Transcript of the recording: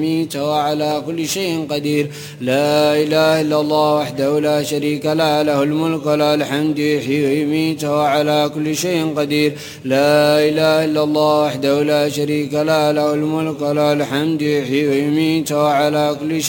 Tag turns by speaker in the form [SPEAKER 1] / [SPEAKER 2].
[SPEAKER 1] يميت وعلى كل شيء قدير. لا إله إلا الله وحده لا شريك له، له الملك وله الحمد، يحيي ويميت وعلى كل شيء قدير. لا إله إلا الله وحده لا شريك له، له الملك وله الحمد، يحيي ويميت وعلى كل شيء